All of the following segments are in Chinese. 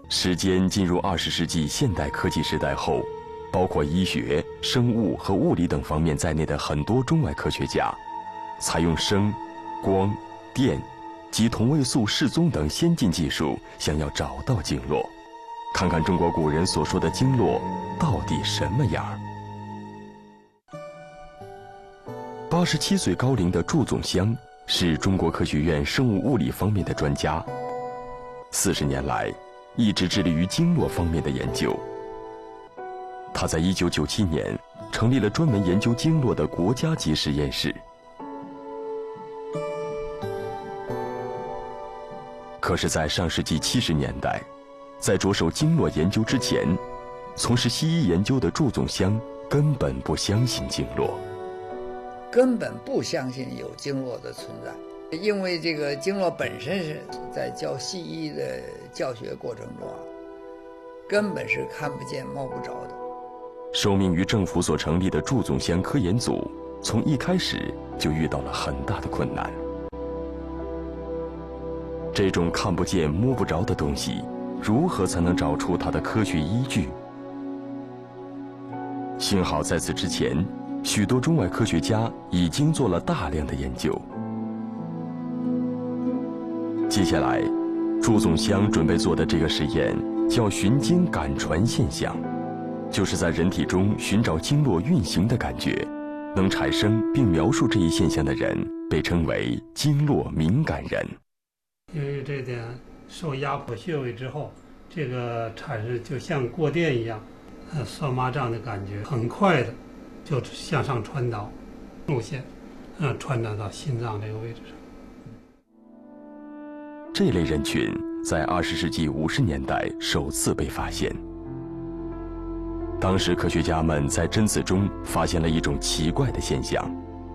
时间进入20世纪现代科技时代后，包括医学、生物和物理等方面在内的很多中外科学家，采用声、光、电及同位素示踪等先进技术，想要找到经络，看看中国古人所说的经络到底什么样。87岁高龄的祝总湘是中国科学院生物物理方面的专家，40年来一直致力于经络方面的研究。他在1997年成立了专门研究经络的国家级实验室。可是在上世纪70年代，在着手经络研究之前，从事西医研究的祝总湘根本不相信经络， 根本不相信有经络的存在，因为这个经络本身是在教西医的教学过程中根本是看不见摸不着的。 受命于政府所成立的祝总湘科研组，从一开始就遇到了很大的困难。这种看不见摸不着的东西，如何才能找出它的科学依据？幸好在此之前，许多中外科学家已经做了大量的研究。接下来，祝总湘准备做的这个实验叫循经感传现象，就是在人体中寻找经络运行的感觉，能产生并描述这一现象的人被称为经络敏感人。 因为这点受压迫穴位之后，这个产生就像过电一样，酸麻胀的感觉，很快的就向上传导路线，传导到心脏这个位置上。 这类人群在20世纪50年代首次被发现。当时科学家们在针刺中发现了一种奇怪的现象：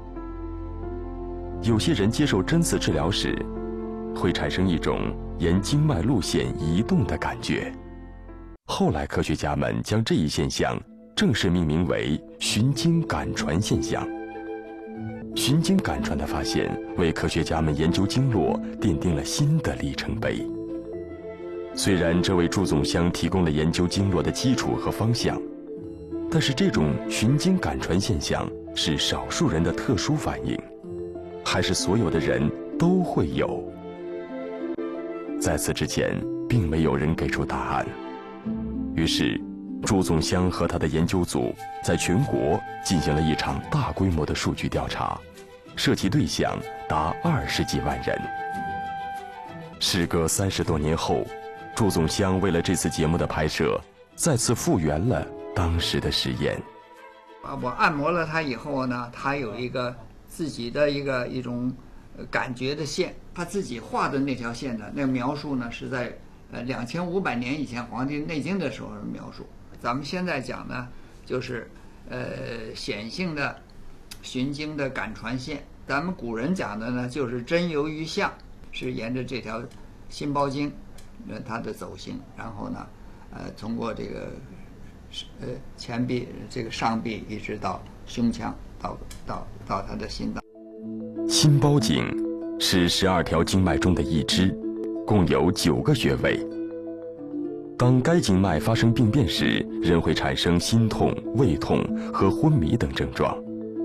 有些人接受针刺治疗时，会产生一种沿经脉路线移动的感觉。后来科学家们将这一现象正式命名为循经感传现象。循经感传的发现为科学家们研究经络奠定了新的里程碑。虽然这为祝总湘提供了研究经络的基础和方向，但是这种循经感传现象是少数人的特殊反应，还是所有的人都会有？在此之前，并没有人给出答案。于是，祝总湘和他的研究组在全国进行了一场大规模的数据调查，涉及对象达20几万人。时隔30多年后，祝总湘为了这次节目的拍摄，再次复原了当时的实验。 我按摩了它以后呢，它有一个自己的一种感觉的线，他自己画的那条线呢，那个描述呢是在2500年以前《黄帝内经》的时候描述。咱们现在讲呢，就是显性的循经的感传线。咱们古人讲的呢，就是针由于象，是沿着这条心包经它的走形，然后呢，通过这个前臂这个上臂一直到胸腔，到它的心脏。 心包经是12条经脉中的一支，共有9个穴位。当该经脉发生病变时，人会产生心痛、胃痛和昏迷等症状。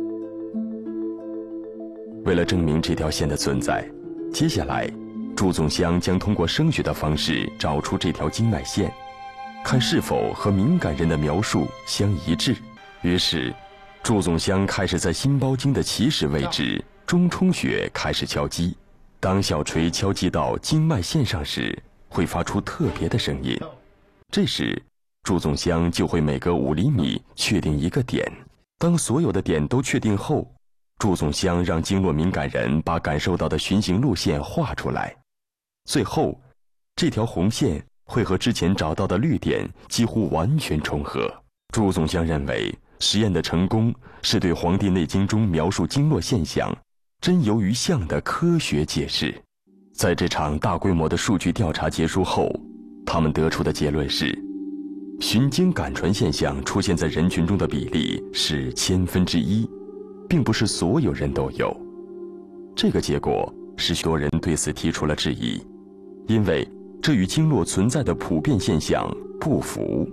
为了证明这条线的存在，接下来祝总湘将通过声学的方式找出这条经脉线，看是否和敏感人的描述相一致。于是，祝总湘开始在心包经的起始位置中冲穴开始敲击。当小锤敲击到经脉线上时，会发出特别的声音。这时，祝总湘就会每隔5厘米确定一个点。当所有的点都确定后，祝总湘让经络敏感人把感受到的循行路线画出来。最后，这条红线会和之前找到的绿点几乎完全重合。祝总湘认为，实验的成功是对《黄帝内经》中描述经络现象针由于象的科学解释。在这场大规模的数据调查结束后，他们得出的结论是，循经感传现象出现在人群中的比例是1/1000，并不是所有人都有。这个结果使许多人对此提出了质疑，因为这与经络存在的普遍现象不符。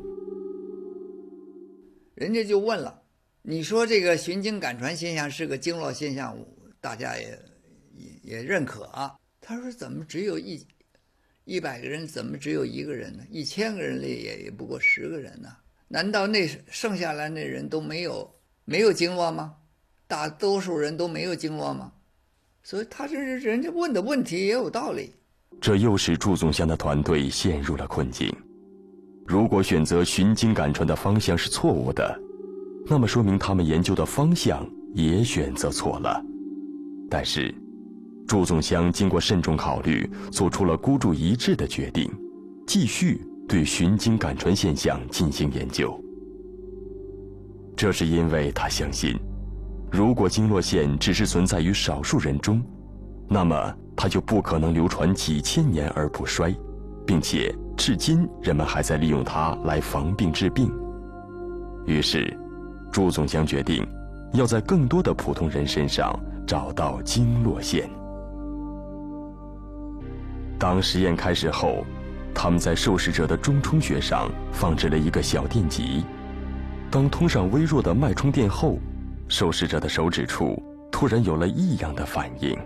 人家就问了，你说这个循经感传现象是个经络现象，大家也认可啊。他说怎么只有100个人，怎么只有1个人呢？1000个人里也不过10个人呢？难道那剩下来那人都没有经络吗？大多数人都没有经络吗？所以他这人家问的问题也有道理。 这又使祝总相的团队陷入了困境。如果选择循经感传的方向是错误的，那么说明他们研究的方向也选择错了。但是祝总相经过慎重考虑，做出了孤注一掷的决定，继续对循经感传现象进行研究。这是因为他相信，如果经络线只是存在于少数人中，那么它就不可能流传几千年而不衰，并且至今人们还在利用它来防病治病。于是祝总相决定要在更多的普通人身上找到经络线。当实验开始后，他们在受试者的中冲穴上放置了一个小电极，当通上微弱的脉冲电后，受试者的手指处突然有了异样的反应。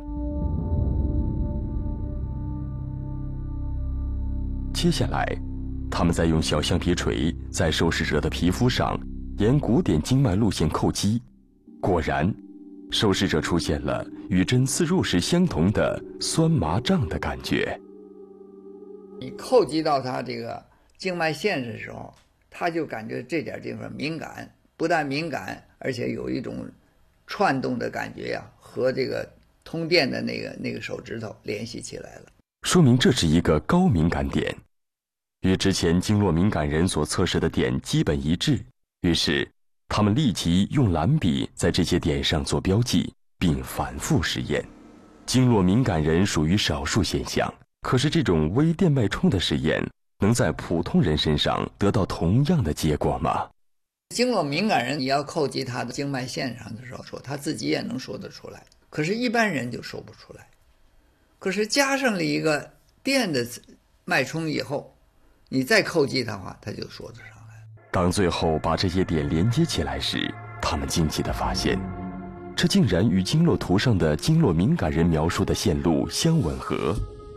接下来，他们再用小橡皮锤在受试者的皮肤上沿古典经脉路线叩击，果然，受试者出现了与针刺入时相同的酸麻胀的感觉。 你叩击到他这个经脉线的时候，他就感觉这点地方敏感，不但敏感，而且有一种串动的感觉呀，和这个通电的那个手指头联系起来了， 说明这是一个高敏感点，与之前经络敏感人所测试的点基本一致。于是他们立即用蓝笔在这些点上做标记，并反复实验。经络敏感人属于少数现象，可是这种微电脉冲的实验能在普通人身上得到同样的结果吗？ 经络敏感人你要叩击他的经脉线上的时候，说他自己也能说得出来，可是一般人就说不出来。可是加上了一个电的脉冲以后，你再叩击它的话，他就说得上来。 当最后把这些点连接起来时，他们惊奇地发现，这竟然与经络图上的经络敏感人描述的线路相吻合。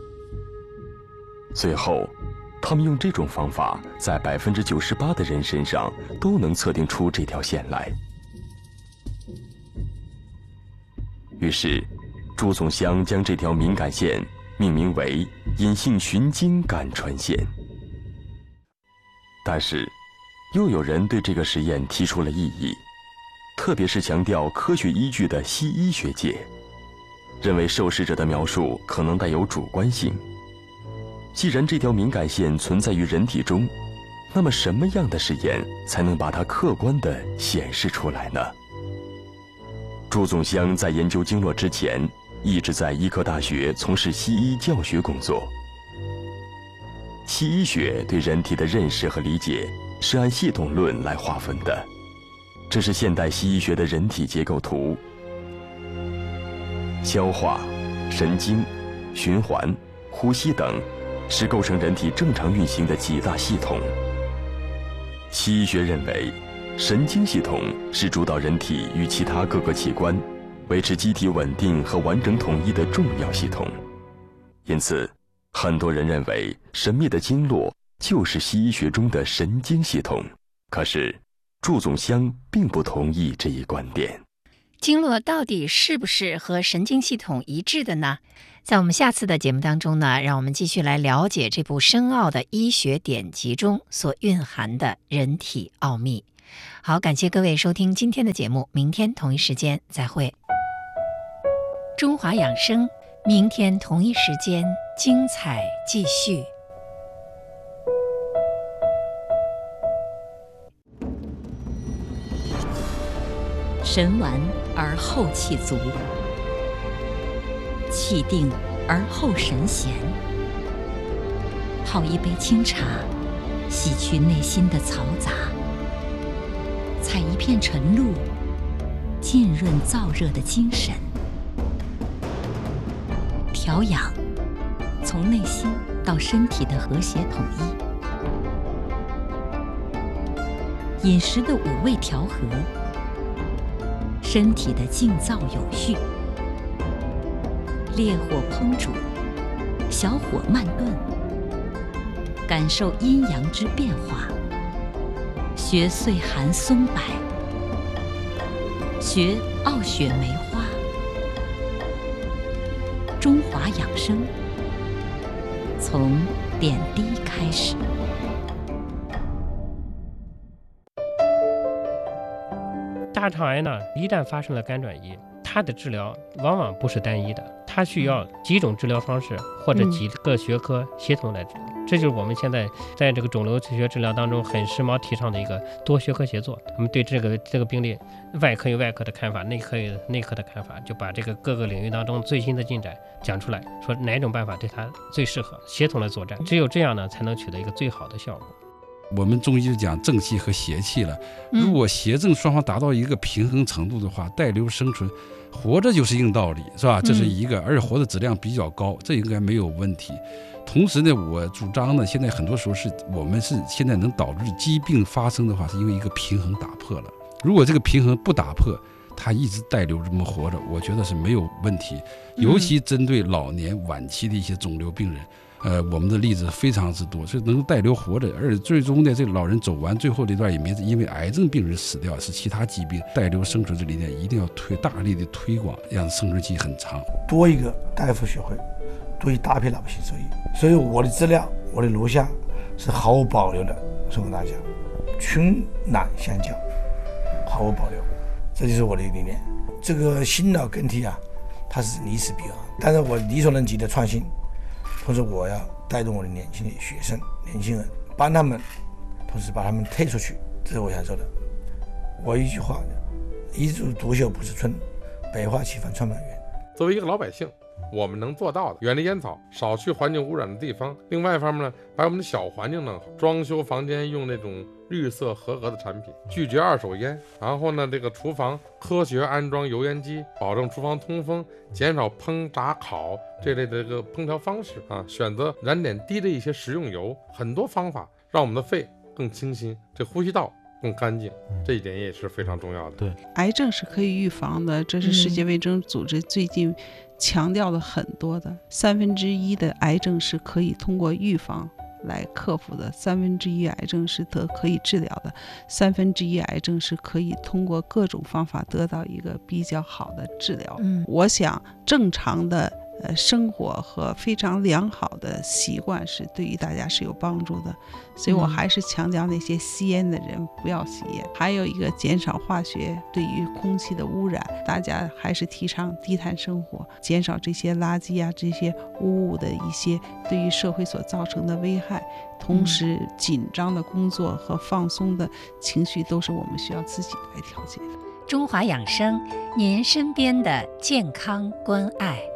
最后他们用这种方法在98%的人身上都能测定出这条线来。于是祝总相将这条敏感线命名为隐性循经感传线。但是又有人对这个实验提出了异议，特别是强调科学依据的西医学界，认为受试者的描述可能带有主观性。既然这条敏感线存在于人体中，那么什么样的实验才能把它客观地显示出来呢？祝总相在研究经络之前，一直在医科大学从事西医教学工作。西医学对人体的认识和理解是按系统论来划分的，这是现代西医学的人体结构图。消化、神经、循环、呼吸等是构成人体正常运行的几大系统。西医学认为，神经系统是主导人体与其他各个器官维持机体稳定和完整统一的重要系统。因此，很多人认为神秘的经络就是西医学中的神经系统。可是，祝总相并不同意这一观点。 经络到底是不是和神经系统一致的呢？在我们下次的节目当中呢，让我们继续来了解这部深奥的医学典籍中所蕴含的人体奥秘。好，感谢各位收听今天的节目，明天同一时间再会。中华养生，明天同一时间精彩继续。 神完而后气足，气定而后神闲。泡一杯清茶，洗去内心的嘈杂；采一片晨露，浸润燥热的精神。调养，从内心到身体的和谐统一，饮食的五味调和，身体的静躁有序，烈火烹煮，小火慢炖，感受阴阳之变化，学岁寒松柏，学傲雪梅花。中华养生，从点滴开始。 大肠癌呢，一旦发生了肝转移，它的治疗往往不是单一的，它需要几种治疗方式或者几个学科协同来治疗。这就是我们现在在这个肿瘤学治疗当中很时髦提倡的一个多学科协作。我们对这个病例，外科有外科的看法，内科有内科的看法，就把这个各个领域当中最新的进展讲出来，说哪种办法对它最适合，协同来作战。只有这样呢，才能取得一个最好的效果。 我们中医就讲正气和邪气了，如果邪正双方达到一个平衡程度的话，带瘤生存，活着就是硬道理，是吧？这是一个，而且活的质量比较高，这应该没有问题。同时呢，我主张呢，现在很多时候我们现在能导致疾病发生的话，是因为一个平衡打破了。如果这个平衡不打破，他一直带瘤这么活着，我觉得是没有问题。尤其针对老年晚期的一些肿瘤病人。我们的例子非常之多，是能带瘤活着，而且最终呢，这个老人走完最后这段也没因为癌症病人死掉，是其他疾病。带瘤生存这理念一定要大力的推广，让生存期很长。 多一个大夫学会，多一大批老百姓受益。所以我的资料，我的录像是毫无保留的送给大家，群难相交，毫无保留，这就是我的理念。这个心脑更替啊，它是离死必然，但是我力所能及的创新。同时我要带动我的年轻的学生年轻人，帮他们，同时把他们推出去，这是我想说的。我一句话，一枝独秀不是春，百花齐放创满园。 作为一个老百姓，我们能做到的，远离烟草，少去环境污染的地方。另外一方面呢，把我们的小环境弄好，装修房间用那种绿色合格的产品，拒绝二手烟。然后呢，这个厨房科学安装油烟机，保证厨房通风，减少烹炸烤这类的这个烹调方式啊，选择燃点低的一些食用油，很多方法让我们的肺更清新，这呼吸道更干净，这一点也是非常重要的。 对，癌症是可以预防的，这是世界卫生组织最近强调的很多的。1/3的癌症是可以通过预防来克服的，1/3癌症是可以治疗的，1/3癌症是可以通过各种方法得到一个比较好的治疗。我想正常的生活和非常良好的习惯是对于大家是有帮助的，所以我还是强调那些吸烟的人不要吸烟，还有一个减少化学对于空气的污染，大家还是提倡低碳生活，减少这些垃圾啊这些污物的一些对于社会所造成的危害。同时紧张的工作和放松的情绪都是我们需要自己来调节的。 中华养生，您身边的健康关爱。